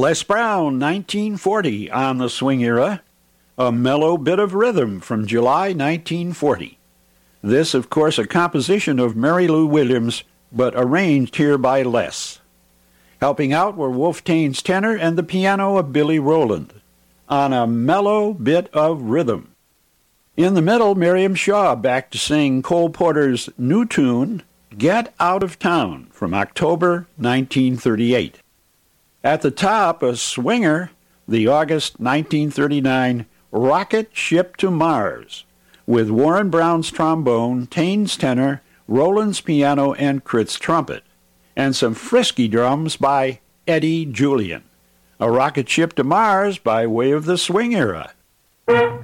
Les Brown, 1940, on the swing era, a mellow bit of rhythm from July 1940. This, of course, a composition of Mary Lou Williams, but arranged here by Les. Helping out were Wolf Tane's tenor and the piano of Billy Rowland, on a mellow bit of rhythm. In the middle, Miriam Shaw back to sing Cole Porter's new tune, Get Out of Town, from October 1938. At the top, a swinger, the August 1939 Rocket Ship to Mars, with Warren Brown's trombone, Tane's tenor, Rowland's piano, and Crit's trumpet, and some frisky drums by Eddie Julian. A Rocket Ship to Mars by way of the swing era.